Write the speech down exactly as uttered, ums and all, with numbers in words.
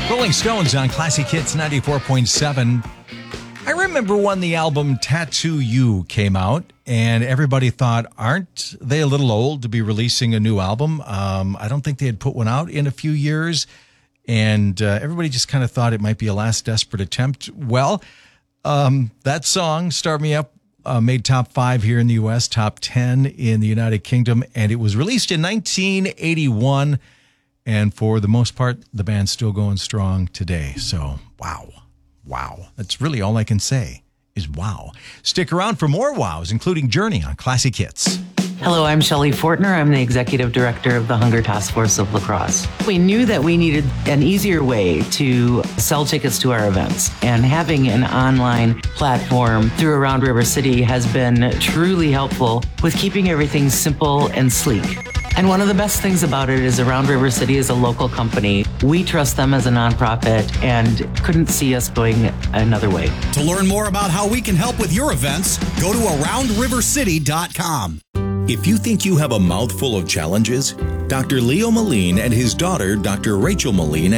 Rolling Stones on Classic Hits ninety-four point seven. I remember when the album Tattoo You came out, and everybody thought, aren't they a little old to be releasing a new album? Um, I don't think they had put one out in a few years, and uh, everybody just kind of thought it might be a last desperate attempt. Well, um, that song, Start Me Up, uh, made top five here in the U S, top ten in the United Kingdom, and it was released in nineteen eighty-one. And for the most part, the band's still going strong today. So, wow. Wow. That's really all I can say is wow. Stick around for more wows, including Journey on Classic Hits. Hello, I'm Shelley Fortner. I'm the Executive Director of the Hunger Task Force of La Crosse. We knew that we needed an easier way to sell tickets to our events, and having an online platform through Around River City has been truly helpful with keeping everything simple and sleek. And one of the best things about it is Around River City is a local company. We trust them as a nonprofit and couldn't see us going another way. To learn more about how we can help with your events, go to around river city dot com. If you think you have a mouthful of challenges, Doctor Leo Moline and his daughter, Doctor Rachel Moline,